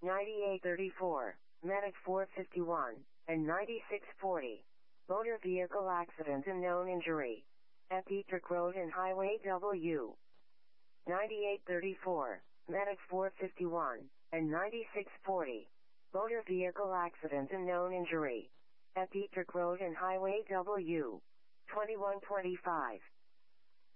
9834, Medic 451, and 9640. Motor vehicle accident and known injury. At Dietrich Road and Highway W. 9834, Medic 451, and 9640. Motor vehicle accident and known injury. At Dietrich Road and Highway W. 2125.